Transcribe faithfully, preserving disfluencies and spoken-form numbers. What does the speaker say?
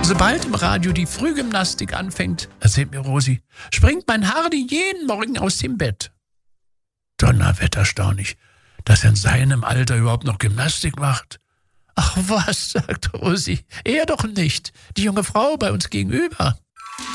Sobald im Radio die Frühgymnastik anfängt, erzählt mir Rosi, springt mein Hardy jeden Morgen aus dem Bett. Donnerwetter, staune ich, dass er in seinem Alter überhaupt noch Gymnastik macht. Ach was, sagt Rosi, er doch nicht, die junge Frau bei uns gegenüber.